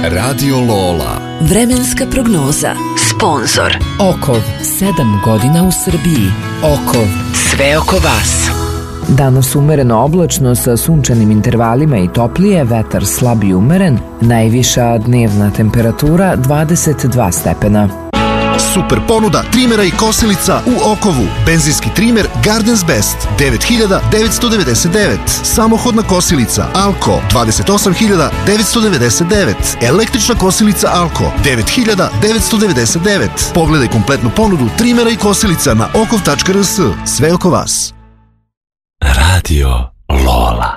Radio Lola. Vremenska prognoza. Sponzor Okov, 7 godina u Srbiji. Okov, sve oko vas. Danas umereno oblačno sa sunčanim intervalima i toplije, vetar slab i umeren, najviša dnevna temperatura 22 stepena. Super ponuda trimera i kosilica u Okovu. Benzinski trimer Gardens Best 9.999. Samohodna kosilica Alko 28.999. Električna kosilica Alko 9.999. Pogledaj kompletnu ponudu trimera i kosilica na okov.rs. Sve oko vas. Radio Lola.